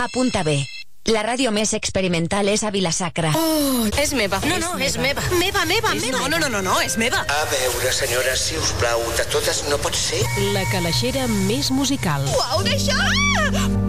Apunta bé. La ràdio més experimental és a Vila-sacra. Oh, és meva. No, és meva. Meva. No, és meva. A veure, senyora, si us plau, de totes no pot ser. La calaixera més musical. Uau, d'això!